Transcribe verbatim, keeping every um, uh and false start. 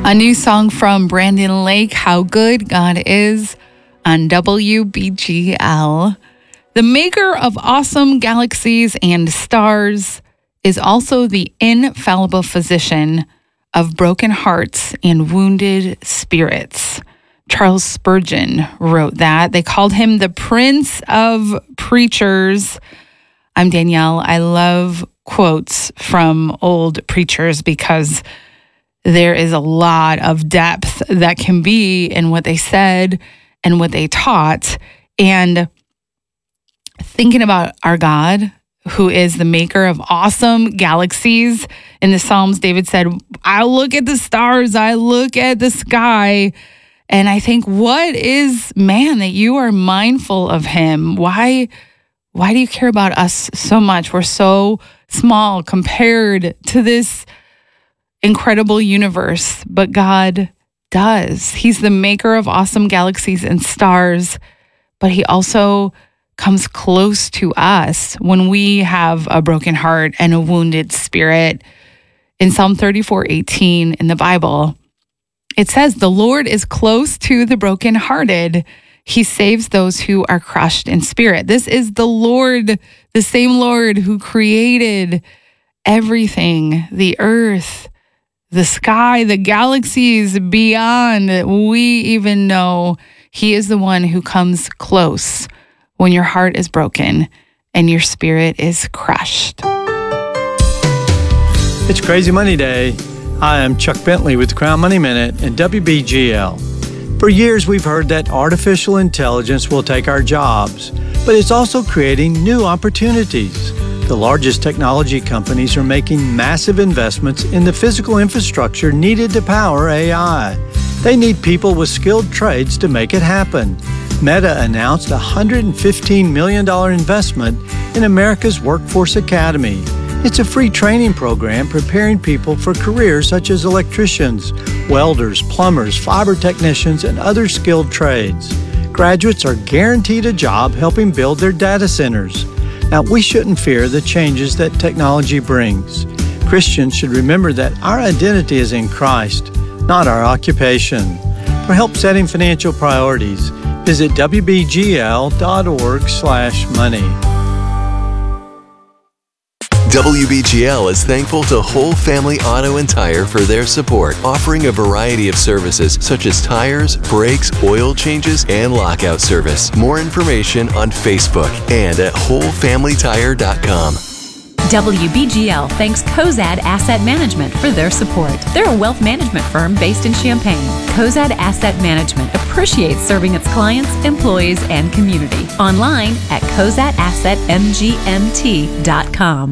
A new song from Brandon Lake, How Good God Is, on W B G L. The maker of awesome galaxies and stars is also the infallible physician of broken hearts and wounded spirits. Charles Spurgeon wrote that. They called him the Prince of Preachers. I'm Danielle. I love quotes from old preachers because there is a lot of depth that can be in what they said and what they taught. And thinking about our God, who is the maker of awesome galaxies. In the Psalms, David said, I look at the stars, I look at the sky, and I think, what is man that you are mindful of him? Why, why do you care about us so much? We're so small compared to this incredible universe, but God does. He's the maker of awesome galaxies and stars, but he also comes close to us when we have a broken heart and a wounded spirit. In Psalm thirty-four eighteen in the Bible, it says, the Lord is close to the brokenhearted. He saves those who are crushed in spirit. This is the Lord, the same Lord who created everything, the earth, the sky, the galaxies beyond we even know. He is the one who comes close when your heart is broken and your spirit is crushed. It's Crazy Money Day. Hi, I'm Chuck Bentley with the Crown Money Minute and W B G L. For years, we've heard that artificial intelligence will take our jobs, but it's also creating new opportunities. The largest technology companies are making massive investments in the physical infrastructure needed to power A I. They need people with skilled trades to make it happen. Meta announced a one hundred fifteen million dollars investment in America's Workforce Academy. It's a free training program preparing people for careers such as electricians, welders, plumbers, fiber technicians, and other skilled trades. Graduates are guaranteed a job helping build their data centers. Now, we shouldn't fear the changes that technology brings. Christians should remember that our identity is in Christ, not our occupation. For help setting financial priorities, visit W B G L dot org slash money. W B G L is thankful to Whole Family Auto and Tire for their support, offering a variety of services such as tires, brakes, oil changes, and lockout service. More information on Facebook and at whole family tire dot com. W B G L thanks Cozad Asset Management for their support. They're a wealth management firm based in Champaign. Cozad Asset Management appreciates serving its clients, employees, and community. Online at cozad asset m g m t dot com.